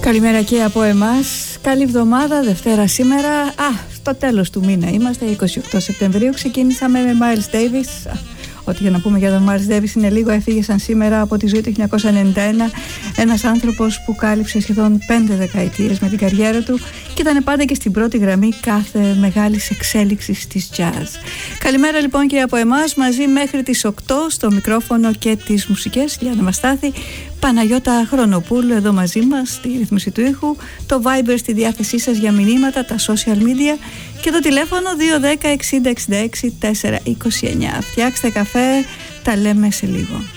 Καλημέρα και από εμάς. Καλή εβδομάδα, Δευτέρα σήμερα. Στο τέλος του μήνα είμαστε, 28 Σεπτεμβρίου. Ξεκίνησαμε με Miles Davis. Ό,τι για να πούμε για τον Miles Davis είναι λίγο. Έφυγε σαν σήμερα από τη ζωή του 1991. Ένας άνθρωπος που κάλυψε σχεδόν 5 δεκαετίες με την καριέρα του και ήταν πάντα και στην πρώτη γραμμή κάθε μεγάλης εξέλιξης της jazz. Καλημέρα λοιπόν και από εμάς, μαζί μέχρι τις 8 στο μικρόφωνο και τις μουσικές. Γιάννα Μαστάθη, Παναγιώτα Χρονοπούλου εδώ μαζί μας στη ρύθμιση του ήχου, το Viber στη διάθεσή σας για μηνύματα, τα social media και το τηλέφωνο 210 60 66 429. Φτιάξτε καφέ, τα λέμε σε λίγο.